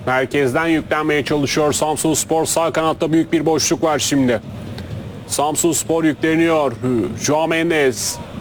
Merkezden yüklenmeye çalışıyor Samsunspor. Sağ kanatta büyük bir boşluk var şimdi. Samsunspor yükleniyor. João Mendes.